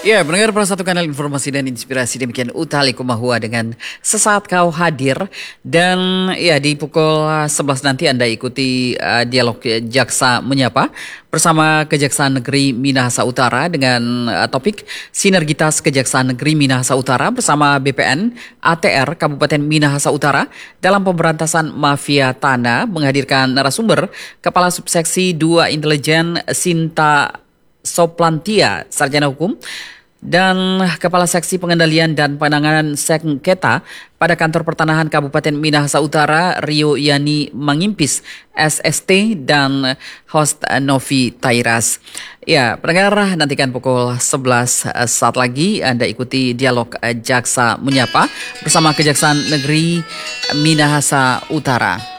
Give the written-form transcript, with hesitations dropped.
Ya, pendengar Pro satu kanal informasi dan inspirasi demikian Utali Kumahua dengan sesaat kau hadir dan ya di pukul 11 nanti Anda ikuti dialog Jaksa Menyapa bersama Kejaksaan Negeri Minahasa Utara dengan topik Sinergitas Kejaksaan Negeri Minahasa Utara bersama BPN ATR Kabupaten Minahasa Utara dalam pemberantasan mafia tanah menghadirkan narasumber Kepala Subseksi 2 Intelijen Sinta Soplantia, Sarjana Hukum, dan Kepala Seksi Pengendalian dan Penanganan Sengketa pada Kantor Pertanahan Kabupaten Minahasa Utara, Rio Yani Mangimpis, SST, dan host Novi Tairas. Ya, pendengar, nantikan pukul 11 saat lagi Anda ikuti dialog Jaksa Menyapa bersama Kejaksaan Negeri Minahasa Utara.